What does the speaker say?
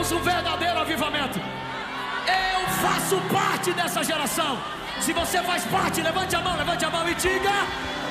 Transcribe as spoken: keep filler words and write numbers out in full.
queremos um verdadeiro avivamento. Eu faço parte dessa geração. Se você faz parte, levante a mão, levante a mão e diga: